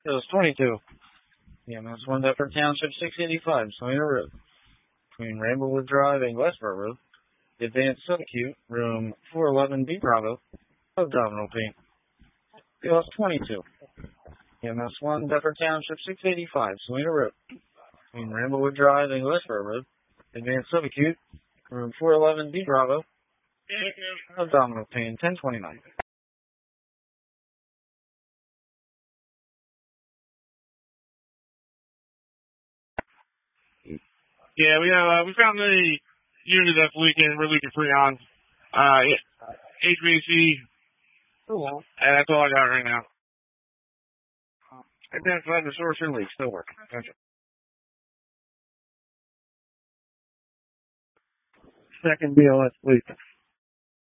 It was 22. EMS 1 Deptford Township 685, Sawyer Road. Between Ramblewood Drive and Westboro Road. Advanced subacute, room 411B Bravo, abdominal pain. It was 22. EMS 1 Deptford Township 685, Sawyer Road. Between Ramblewood Drive and Westboro Road. Advanced subacute, room 411B Bravo, abdominal pain, 1029. Yeah, we found the unit that's leaking. We're leaking Freon. HVAC. Cool. And that's all I got right now. Identified the source and leak. Still working. Gotcha. Second BLS leak.